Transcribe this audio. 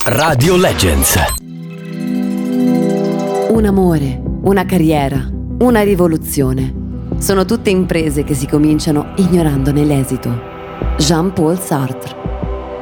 Radio Legends. Un amore, una carriera, una rivoluzione. Sono tutte imprese che si cominciano ignorandone l'esito. Jean-Paul Sartre.